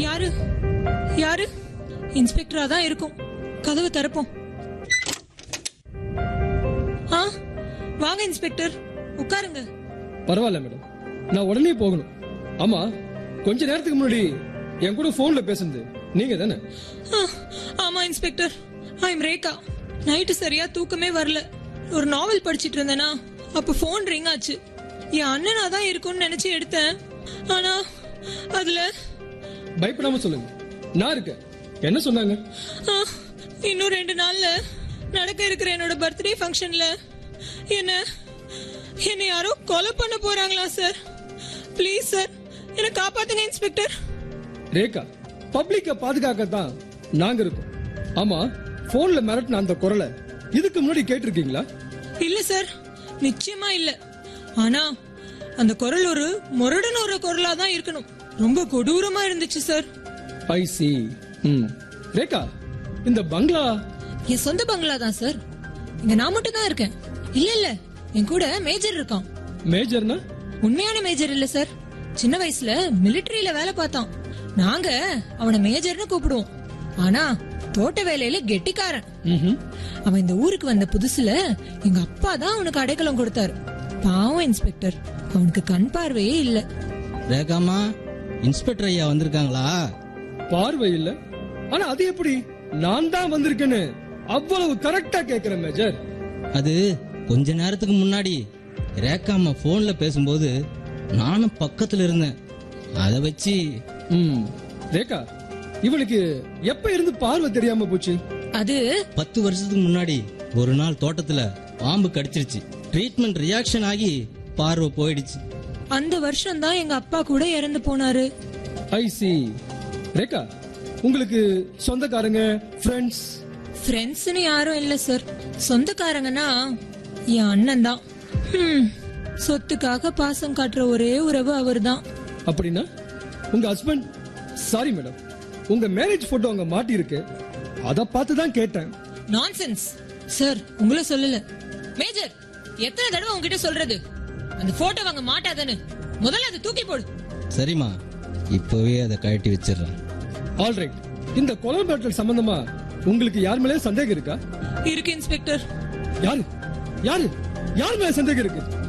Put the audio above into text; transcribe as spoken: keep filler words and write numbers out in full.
யாரு யாரு? இன்ஸ்பெக்டரா தான் இருக்கும். கதவு திறப்போம். ஆ, வாங்க இன்ஸ்பெக்டர், உட்காருங்க. பரவாயில்ல மேடம், நான் உடனே போகணும். ஆமா, கொஞ்ச நேரத்துக்கு முன்னாடி என் கூட போன்ல பேசுனது நீங்க தானே? ஆமா inspector, I am Rekha. Night சரியா தூக்கமே வரல. ஒரு நாவல் படிச்சிட்டு இருந்தேனா, அப்ப போன் ரிங் ஆச்சு. என் அண்ணனா தான் இருக்கும்னு நினைச்சு எடுத்தேன். ஆனா அதுல... பயப்படாம சொல்லுங்க, நான் இருக்கேன். என்ன சொன்னாங்க? இன்னும் ரெண்டு நாள்ல நடக்க இருக்கிற என்னோட பர்த்டே ஃபங்க்ஷன்ல என்ன என்ன யாரோ கொலை பண்ண போறாங்களா சார்? ப்ளீஸ் சார், என்ன காப்பாத்துங்க இன்ஸ்பெக்டர். ரேகா, பப்ளிக்க பாதுகாக்கத்தான் நாங்க இருக்கோம். ஆமா, போன்ல மிரட்டின அந்த குரலை இதுக்கு முன்னாடி கேட்டிருக்கீங்களா? இல்ல சார், நிச்சயமா இல்ல. ஆனா அந்த குரல் ஒரு முரடன் ஒரு குரலா தான் இருக்கணும். ரொம்ப கொடூரமா இருந்துச்சு சார். ஐ சி. ம். ரேகா, இந்த பங்களா என் சொந்த பங்களா தான் சார். இங்க நான் மட்டும் தான் இருக்கேன். இல்ல இல்ல, என் கூட மேஜர் இருக்கான். மேஜர்னா? உண்மையான மேஜர் இல்ல சார். சின்ன வயசுல மிலிட்டரியில வேலை பார்த்தான். நாங்க அவனை மேஜர்னு கூப்பிடுவோம். ஆனா தோட்ட வேலையில கெட்டிக்காரன். அவன் இந்த ஊருக்கு வந்த புதுசுல எங்க அப்பா தான் அவனுக்கு அடைக்கலம் கொடுத்தாரு. பாவம் இன்ஸ்பெக்டர், அவனுக்கு கண் பார்வையே இல்ல. ரேகாமா, இன்ஸ்பெக்டர் ஐயா வந்திருக்காங்களா? பார்வை இல்ல, ஆனா அது எப்படி நான் தான் வந்திருக்கேன்னு அவ்வளவு கரெக்டா கேக்குறேன் மேஜர்? அது கொஞ்ச நேரத்துக்கு முன்னாடி ரேகாமா போன்ல பேசும்போது நானும் பக்கத்துல இருந்தேன். அத வச்சு... ரேகா, இவளுக்கு எப்ப இருந்து பார்வை தெரியாம போச்சு? அது பத்து வருஷத்துக்கு முன்னாடி ஒரு நாள் தோட்டத்துல பாம்பு கடிச்சிருச்சு. ட்ரீட்மெண்ட் ரியாக்ஷன் ஆகி பார்வை போயிடுச்சு. அந்த வருஷம் தான் எங்க அப்பா கூட இறந்து போனாரு. ஐ சி. ரேகா, உங்களுக்கு சொந்தக்காரங்க, ஃப்ரெண்ட்ஸ்? ஃப்ரெண்ட்ஸ்னு யாரும் இல்ல சார். சொந்தக்காரங்கன்னா என் அண்ணன் தான். சொத்துக்காக பாசம் காட்டுற ஒரே உறவு அவர் தான். அப்படின்னா உங்க ஹஸ்பண்ட்? சாரி மேடம், உங்க மேரேஜ் போட்டோ அங்க மாட்டி இருக்கு, அத பார்த்து தான் கேட்டேன். நான்சென்ஸ் சார், உங்களை சொல்லல. மேஜர், எத்தனை தடவை உங்ககிட்ட சொல்றது அந்த போட்டோ வாங்க மாட்டாதன்னு? முதல்ல அதை தூக்கி போடு. சரிமா, இப்பவே அதை கழட்டி வச்சிடறேன். ஆல்ரைட். இந்த கொலை மிரட்டல் சம்பந்தமா உங்களுக்கு யார் மேலே சந்தேகம் இருக்கா? இருக்கு இன்ஸ்பெக்டர். யாரு யாரு யார் மேல சந்தேகம் இருக்கு?